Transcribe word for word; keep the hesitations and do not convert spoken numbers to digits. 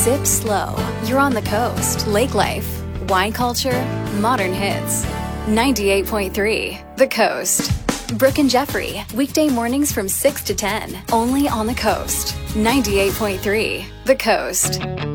Sip slow. You're on the coast. Lake life, wine culture, modern hits. ninety-eight point three, The Coast. Brooke and Jeffrey, weekday mornings from six to ten, only on the coast. ninety-eight point three, The Coast.